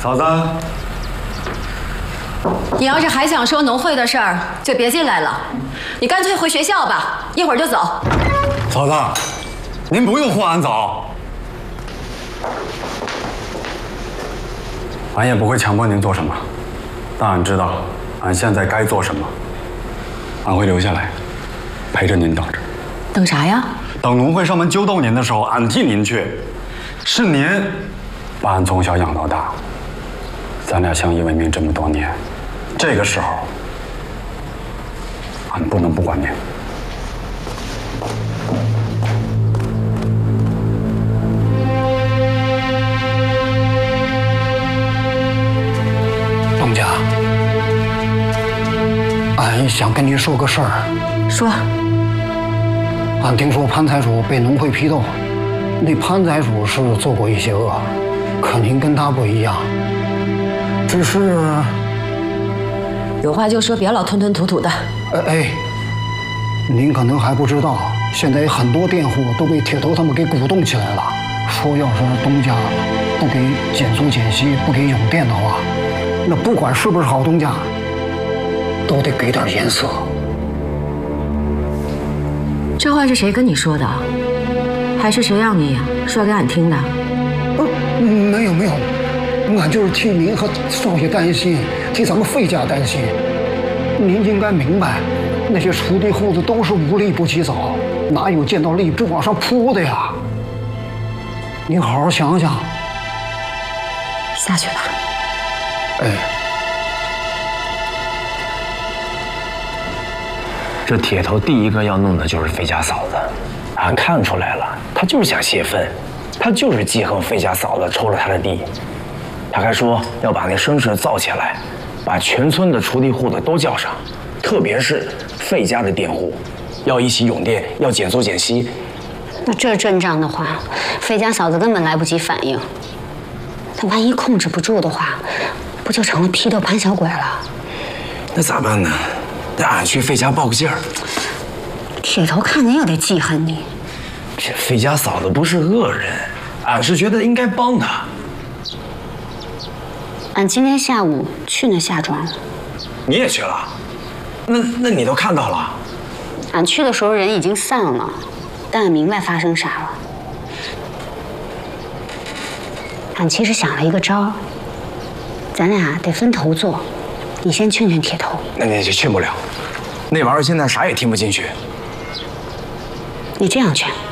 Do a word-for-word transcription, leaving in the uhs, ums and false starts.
嫂子， 你要是还想说农会的事儿，就别进来了。你干脆回学校吧，一会儿就走。 嫂子，您不用护俺走，俺也不会强迫您做什么，但俺知道俺现在该做什么，俺会留下来，陪着您等着。 等啥呀？ 等农会上门揪斗您的时候，俺替您去。是您把俺从小养到大，咱俩相依为命这么多年，这个时候，俺不能不管您。 东家，俺想跟你说个事儿。 说。 俺听说潘财主被农会批斗，那潘财主是做过一些恶，可您跟他不一样，只是有话就说，别老吞吞吐吐的。 哎哎，您可能还不知道，现在很多佃户都被铁头他们给鼓动起来了，说要是东家不给减租减息，不给永佃的话，那不管是不是好东家，都得给点颜色。 这话是谁跟你说的？还是谁让你说给俺听的？ 呃，没有没有，俺就是替您和少爷担心，替咱们费家担心。您应该明白，那些锄地户子都是无利不起早，哪有见到利不往上扑的呀？您好好想想。 下去吧。 哎。 这铁头第一个要弄的就是费家嫂子，俺看出来了，他就是想泄愤，他就是记恨费家嫂子抽了他的地，他还说要把那声势造起来，把全村的锄地户子都叫上，特别是费家的佃户，要一起永佃，要减租减息。 那这阵仗的话，费家嫂子根本来不及反应，他万一控制不住的话，不就成了批斗潘小鬼了？ 那咋办呢？得俺去费家报个信儿。 铁头看见又得记恨你。 这费家嫂子不是恶人，俺是觉得应该帮她。 俺今天下午去那夏庄了。 你也去了？那那你都看到了？ 俺去的时候人已经散了，但俺明白发生啥了。俺其实想了一个招，咱俩得分头做。你先劝劝铁头。 那你就劝不了，那玩意儿现在啥也听不进去。 你这样劝。